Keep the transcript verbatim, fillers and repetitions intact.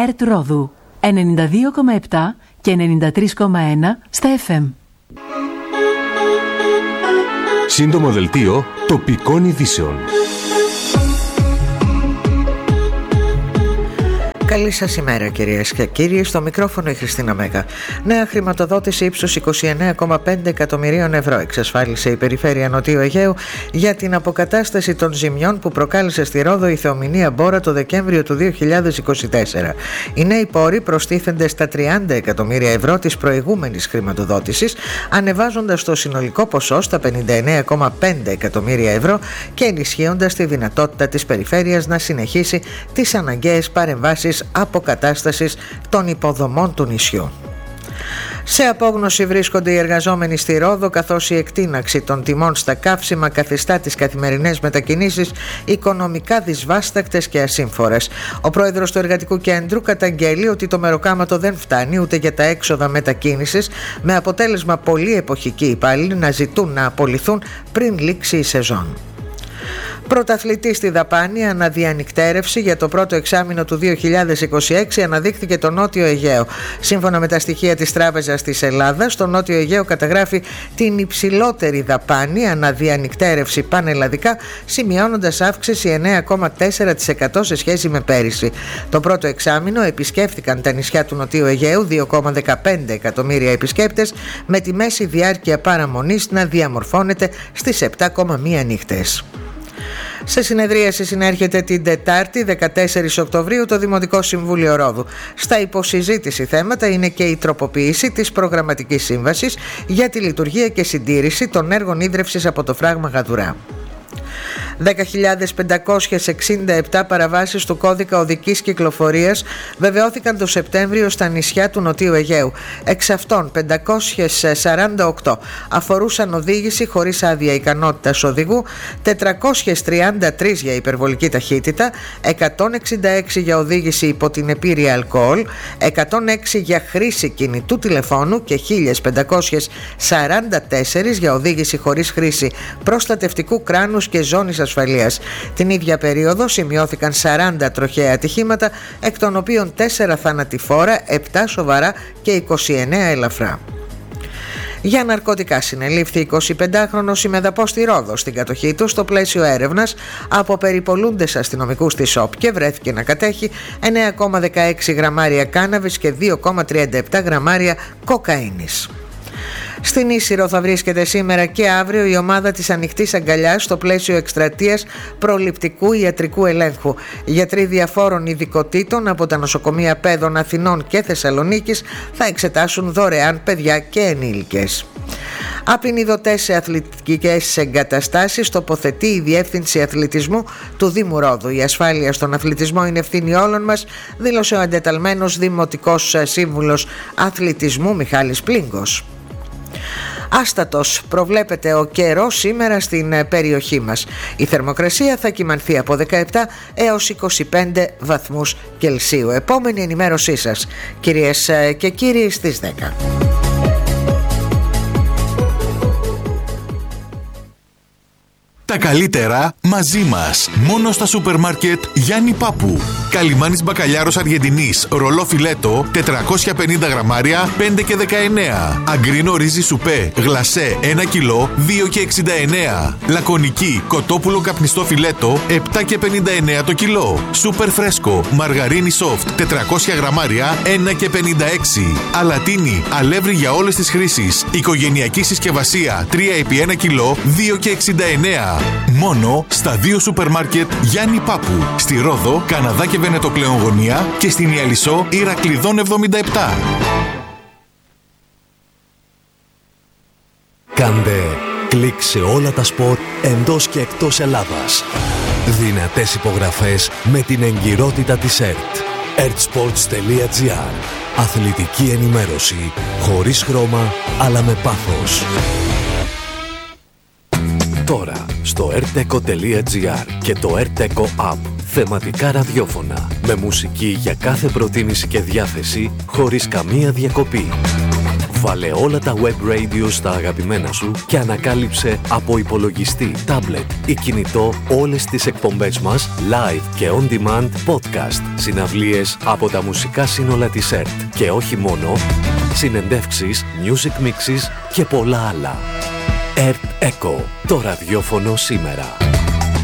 ΕΡΤ Ρόδου ενενήντα δύο κόμμα επτά και ενενήντα τρία κόμμα ένα στα εφ εμ. Σύντομο δελτίο τοπικών ειδήσεων. Καλή σας ημέρα κυρίες και κύριοι, στο μικρόφωνο η Χριστίνα Μέγα. Νέα χρηματοδότηση ύψους είκοσι εννέα κόμμα πέντε εκατομμυρίων ευρώ εξασφάλισε η Περιφέρεια Νοτιού Αιγαίου για την αποκατάσταση των ζημιών που προκάλεσε στη Ρόδο η θεομηνία Μπόρα το Δεκέμβριο του δύο χιλιάδες είκοσι τέσσερα. Οι νέοι πόροι προστίθενται στα τριάντα εκατομμύρια ευρώ της προηγούμενης χρηματοδότησης, ανεβάζοντας το συνολικό ποσό στα πενήντα εννέα κόμμα πέντε εκατομμύρια ευρώ και ενισχύοντας τη δυνατότητα της Περιφέρειας να συνεχίσει τις αναγκαίες παρεμβάσεις αποκατάστασης των υποδομών του νησιού. Σε απόγνωση βρίσκονται οι εργαζόμενοι στη Ρόδο, καθώς η εκτείναξη των τιμών στα καύσιμα καθιστά τις καθημερινές μετακινήσεις οικονομικά δυσβάστακτες και ασύμφορες. Ο πρόεδρος του Εργατικού Κέντρου καταγγέλει ότι το μεροκάματο δεν φτάνει ούτε για τα έξοδα μετακίνησης, με αποτέλεσμα πολλοί εποχικοί υπάλληλοι να ζητούν να απολυθούν πριν λήξει η σεζόν. Πρωταθλητή στη δαπάνη αναδιανυκτέρευση για το πρώτο εξάμηνο του δύο χιλιάδες είκοσι έξι αναδείχθηκε το Νότιο Αιγαίο. Σύμφωνα με τα στοιχεία της Τράπεζας της Ελλάδας, το Νότιο Αιγαίο καταγράφει την υψηλότερη δαπάνη αναδιανυκτέρευση πανελλαδικά, σημειώνοντας αύξηση εννέα κόμμα τέσσερα τοις εκατό σε σχέση με πέρυσι. Το πρώτο εξάμηνο επισκέφθηκαν τα νησιά του Νοτιού Αιγαίου δύο κόμμα δεκαπέντε εκατομμύρια επισκέπτες, με τη μέση διάρκεια παραμονής να διαμορφώνεται στις επτά κόμμα μία νύχτες. Σε συνεδρίαση συνέρχεται την Τετάρτη δεκατέσσερις Οκτωβρίου το Δημοτικό Συμβούλιο Ρόδου. Στα υποσυζήτηση θέματα είναι και η τροποποίηση της προγραμματικής σύμβασης για τη λειτουργία και συντήρηση των έργων ίδρευσης από το φράγμα Γαδουρά. δέκα χιλιάδες πεντακόσιες εξήντα επτά παραβάσεις του κώδικα οδικής κυκλοφορίας βεβαιώθηκαν το Σεπτέμβριο στα νησιά του Νοτιού Αιγαίου. Εξ αυτών πεντακόσιες σαράντα οκτώ αφορούσαν οδήγηση χωρίς άδεια ικανότητας οδηγού, τετρακόσιες τριάντα τρία για υπερβολική ταχύτητα, εκατόν εξήντα έξι για οδήγηση υπό την επίρρεια αλκοόλ, εκατόν έξι για χρήση κινητού τηλεφώνου και χίλια πεντακόσιες σαράντα τέσσερα για οδήγηση χωρίς χρήση προστατευτικού κράνους και ζώνης ασφαλείας. Την ίδια περίοδο σημειώθηκαν σαράντα τροχαία ατυχήματα, εκ των οποίων τέσσερα θανατηφόρα, επτά σοβαρά και είκοσι εννέα ελαφρά. Για ναρκωτικά συνελήφθη εικοσιπεντάχρονος ημεδαπός στη Ρόδο στην κατοχή του στο πλαίσιο έρευνας από περιπολούντες αστυνομικούς της ΣΟΠ και βρέθηκε να κατέχει εννέα κόμμα δεκαέξι γραμμάρια κάναβης και δύο κόμμα τριάντα επτά γραμμάρια κοκαίνης. Στην Ίσυρο θα βρίσκεται σήμερα και αύριο η ομάδα της Ανοιχτής Αγκαλιάς στο πλαίσιο εκστρατείας προληπτικού ιατρικού ελέγχου. Γιατροί διαφόρων ειδικοτήτων από τα νοσοκομεία Πέδων, Αθηνών και Θεσσαλονίκης θα εξετάσουν δωρεάν παιδιά και ενήλικες. Απεινιδωτές σε αθλητικές εγκαταστάσεις τοποθετεί η Διεύθυνση Αθλητισμού του Δήμου Ρόδου. Η ασφάλεια στον αθλητισμό είναι ευθύνη όλων μας, δήλωσε ο αντεταλμένος Δημοτικός Σύμβουλος Αθλητισμού Μιχάλης Πλίγκος. Άστατος προβλέπεται ο καιρός σήμερα στην περιοχή μας. Η θερμοκρασία θα κυμανθεί από δεκαεπτά έως είκοσι πέντε βαθμούς Κελσίου. Επόμενη ενημέρωσή σας, κυρίες και κύριοι, στις δέκα. Τα καλύτερα μαζί μας. Μόνο στα σούπερ μάρκετ Γιάννη Πάπου. Καλιμάνης μπακαλιάρος Αργεντινής, ρολό φιλέτο, τετρακόσια πενήντα γραμμάρια, πέντε και δεκαεννέα. Αγκρίνο ρύζι σουπέ, γλασέ, ένα κιλό, δύο και εξήντα εννέα. Λακωνική, κοτόπουλο καπνιστό φιλέτο, επτά και πενήντα εννέα το κιλό. Σούπερ φρέσκο, μαργαρίνι σοφτ, τετρακόσια γραμμάρια, ένα και πενήντα έξι. Αλατίνι, αλεύρι για όλες τις χρήσεις. Οικογενειακή συσκευασία, τρία επί ένα κιλό, δύο και εξήντα εννέα. Μόνο στα δύο σούπερ μάρκετ Γιάννη Πάπου. Στη Ρόδο, Καναδά και Βενετοκλέον γωνία και στην Ιαλισσό Ηρακλειδών εβδομήντα επτά. Κάντε κλικ σε όλα τα σπορ εντός και εκτός Ελλάδας. Δυνατές υπογραφές με την εγκυρότητα της ΕΡΤ. ερτ-σπορτς τελεία τζι άρ. Αθλητική ενημέρωση χωρίς χρώμα αλλά με πάθος. Τώρα στο ερτ-εκο τελεία τζι άρ και το ερτ-εκο App. Θεματικά ραδιόφωνα με μουσική για κάθε προτίμηση και διάθεση χωρίς καμία διακοπή. Βάλε όλα τα web radio στα αγαπημένα σου και ανακάλυψε από υπολογιστή, tablet ή κινητό όλες τις εκπομπές μας live και on demand podcast, συναυλίες από τα μουσικά σύνολα της ΕΡΤ και όχι μόνο, συνεντεύξεις, music mixes και πολλά άλλα. ΕΡΤ Echo, το ραδιόφωνο σήμερα.